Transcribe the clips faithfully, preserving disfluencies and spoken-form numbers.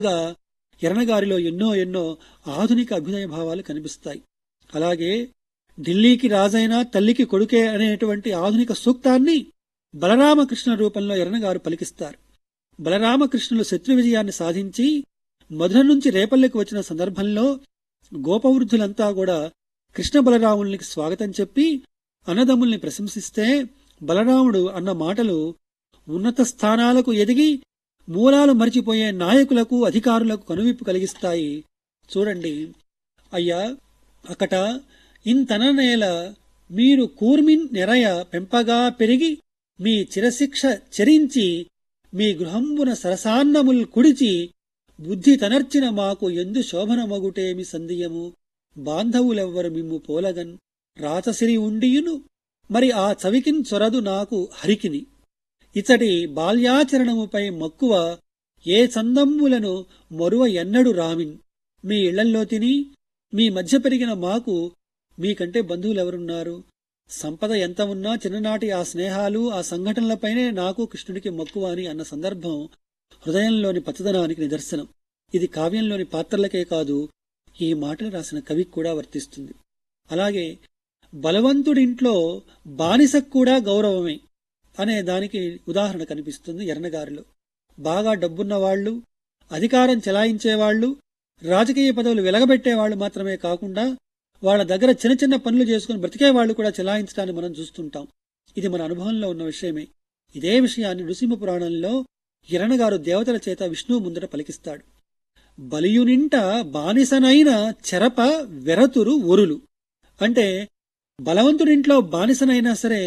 ఎర్రనగారిలో ఎన్నో ఎన్నో ఆధునిక అభ్యుదయ భావాలు కనిపిస్తాయి. అలాగే ఢిల్లీకి రాజైన తల్లికి కొడుకే అనేటువంటి ఆధునిక సూక్తాన్ని బలరామకృష్ణ రూపంలో ఎర్రనగారు పలికిస్తారు. బలరామకృష్ణులు శత్రు విజయాన్ని సాధించి మధుర నుంచి రేపల్లెకు వచ్చిన సందర్భంలో గోపవృద్ధులంతా కూడా కృష్ణ బలరాములకి స్వాగతం చెప్పి అన్నదమ్ముల్ని ప్రశంసిస్తే బలరాముడు అన్న మాటలు ఉన్నత స్థానాలకు ఎదిగి మూలాలు మరిచిపోయే నాయకులకు అధికారులకు కనువిప్పు కలిగిస్తాయి. చూడండి, అయ్యా అకట ఇంతన నేల మీరు కూర్మిన్ నెరయ పెంపగా పెరిగి మీ చిరశిక్ష చెరించి మీ గృహంబున సరసాన్నముల్ కుడిచి బుద్ధి తనర్చిన మాకు ఎందు శోభనమగుటేమి సందియము బాంధవులెవ్వరు మిమ్ము పోలగన్ రాచసిరి ఉండియును మరి ఆ చవికిన్ చొరదు నాకు హరికిని ఇచటి బాల్యాచరణముపై మక్కువ ఏ చందమ్ములను మొరువ ఎన్నడు రామిన్ మీ ఇళ్లల్లో తిని మీ మధ్య పెరిగిన మాకు మీకంటే బంధువులెవరున్నారు? సంపద ఎంత ఉన్నా చిన్ననాటి ఆ స్నేహాలు ఆ సంఘటనలపైనే నాకు కృష్ణుడికి మక్కువ అని అన్న సందర్భం హృదయంలోని పచ్చదనానికి నిదర్శనం. ఇది కావ్యంలోని పాత్రలకే కాదు, ఈ మాటలు రాసిన కవికి కూడా వర్తిస్తుంది. అలాగే బలవంతుడింట్లో బానిసకు కూడా గౌరవమే అనే దానికి ఉదాహరణ కనిపిస్తుంది ఎర్రనగారిలో. బాగా డబ్బున్నవాళ్లు, అధికారం చెలాయించేవాళ్లు, రాజకీయ పదవులు వెలగబెట్టేవాళ్లు మాత్రమే కాకుండా వాళ్ల దగ్గర చిన్న చిన్న పనులు చేసుకుని బ్రతికేవాళ్లు కూడా చెలాయించడాన్ని మనం చూస్తుంటాం. ఇది మన అనుభవంలో ఉన్న విషయమే. ఇదే విషయాన్ని నృసింహ పురాణంలో ఎర్రనగారు దేవతల చేత విష్ణువు ముందట పలికిస్తాడు. బలియునింట బానిసనైన చెరప వెరతురు ఒరులు అంటే బలవంతుడింట్లో బానిసనైనా సరే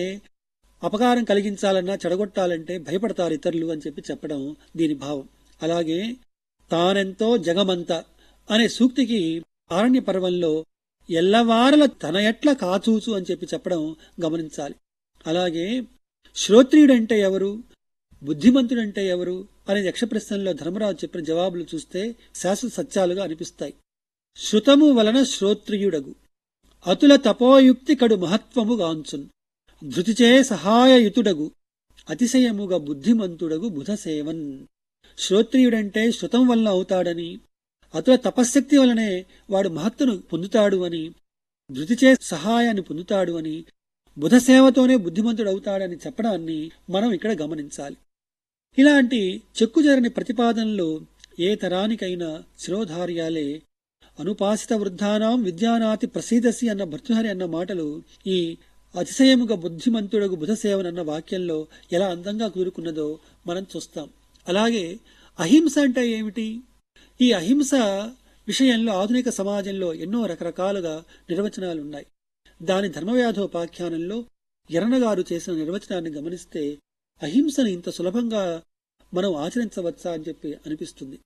అపకారం కలిగించాలన్నా చెడగొట్టాలంటే భయపడతారు ఇతరులు అని చెప్పి చెప్పడం దీని భావం. అలాగే తానెంతో జగమంత అనే సూక్తికి ఆరణ్య పర్వంలో ఎల్లవారల తన ఎట్ల కాచూచు అని చెప్పి చెప్పడం గమనించాలి. అలాగే శ్రోత్రియుడంటే ఎవరు, బుద్ధిమంతుడంటే ఎవరు అనే యక్షప్రశ్నలో ధర్మరాజు చెప్పిన జవాబులు చూస్తే శాశ్వత సత్యాలుగా అనిపిస్తాయి. శృతము వలన శ్రోత్రియుడగు అతుల తపోయుక్తి కడు మహత్వము గాంచున్ ధృతిచే సహాయయుతుడగు అతిశయముగా బుద్ధిమంతుడగు బుధసేవన్. శ్రోత్రియుడంటే శృతం వలన అవుతాడని, అతుల తపశ్శక్తి వలనే వాడు మహత్తును పొందుతాడు అని, ధృతిచే సహాయాన్ని పొందుతాడు అని, బుధసేవతోనే బుద్ధిమంతుడవుతాడని చెప్పడాన్ని మనం ఇక్కడ గమనించాలి. ఇలాంటి చెక్కుజరని ప్రతిపాదనలు ఏ తరానికైనా శిరోధార్యాలే. అనుపాసిత వృద్ధానాం విద్యానాతి ప్రసీదసి అన్న భర్తృహరి అన్న మాటలు ఈ అతిశయముగా బుద్ధిమంతుడగు బుధసేవనన్న వాక్యంలో ఎలా అందంగా కుదురుకున్నదో మనం చూస్తాం. అలాగే అహింస అంటే ఏమిటి? ఈ అహింస విషయంలో ఆధునిక సమాజంలో ఎన్నో రకరకాలుగా నిర్వచనాలున్నాయి. దాని ధర్మవ్యాధోపాఖ్యానంలో ఎర్రనగారు చేసిన నిర్వచనాన్ని గమనిస్తే అహింసను ఇంత సులభంగా మనం ఆచరించవచ్చా అని చెప్పి అనిపిస్తుంది.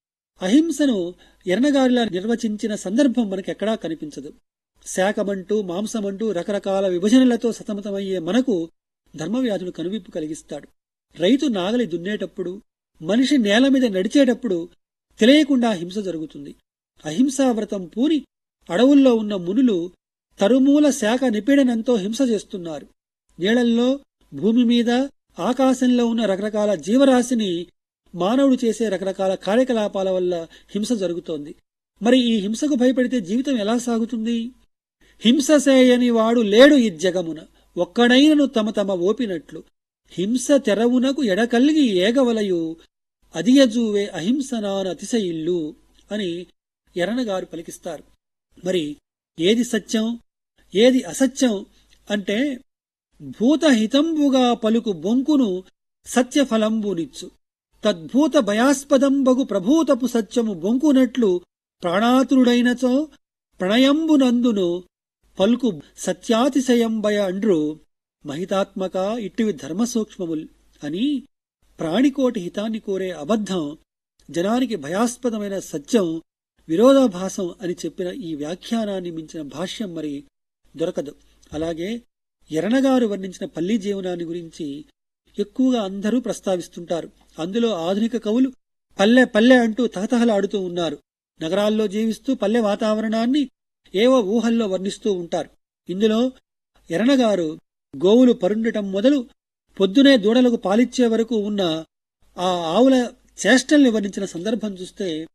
అహింసను ఎర్రనగారిలా నిర్వచించిన సందర్భం మనకెక్కడా కనిపించదు. శాకమంటూ మాంసమంటూ రకరకాల విభజనలతో సతమతమయ్యే మనకు ధర్మవ్యాధుడు కనువిప్పు కలిగిస్తాడు. రైతు నాగలి దున్నేటప్పుడు, మనిషి నేల మీద నడిచేటప్పుడు తెలియకుండా హింస జరుగుతుంది. అహింసావ్రతం పూని అడవుల్లో ఉన్న మునులు తరుమూల శాఖ నిపీడనంతో హింస చేస్తున్నారు. నీళ్లల్లో, భూమి మీద, ఆకాశంలో ఉన్న రకరకాల జీవరాశిని మానవుడు చేసే రకరకాల కార్యకలాపాల వల్ల హింస జరుగుతోంది. మరి ఈ హింసకు భయపడితే జీవితం ఎలా సాగుతుంది? హింస సేయని వాడు లేడు ఈ జగమున ఒక్కడైనను తమ తమ ఓపినట్లు హింస తెరవునకు ఎడకల్గి ఏగవలయు అదియజూవే అహింసనాన అతిశయిల్లు అని ఎర్రనగారు పలికిస్తారు. మరి ఏది సత్యం, ఏది అసత్యం అంటే భూతహితంబుగా పలుకు బొంకును సత్యఫలంబునిచ్చు తద్భూత భయాస్పదంబగు ప్రభూతపు సత్యము బొంకునట్లు ప్రాణాతురుడైనచో ప్రణయంబునందును పలుకు సత్యాతిశయంబయ అండ్రు మహితాత్మక ఇట్టివి ధర్మసూక్ష్మముల్ అని ప్రాణికోటి హితాన్ని కోరే అబద్ధం, జనానికి భయాస్పదమైన సత్యం విరోధాభాసం అని చెప్పిన ఈ వ్యాఖ్యానాన్ని మించిన భాష్యం మరి దొరకదు. అలాగే ఎర్రనగారు వర్ణించిన పల్లీ జీవనాన్ని గురించి ఎక్కువగా అందరూ ప్రస్తావిస్తుంటారు. అందులో ఆధునిక కవులు పల్లె పల్లె అంటూ తహతహలాడుతూ ఉన్నారు. నగరాల్లో జీవిస్తూ పల్లె వాతావరణాన్ని ఏవో ఊహల్లో వర్ణిస్తూ ఉంటారు. ఇందులో ఎర్రనగారు గోవులు పరుండటం మొదలు పొద్దునే దూడలకు పాలిచ్చే వరకు ఉన్న ఆ ఆవుల చేష్టల్ని వర్ణించిన సందర్భం చూస్తే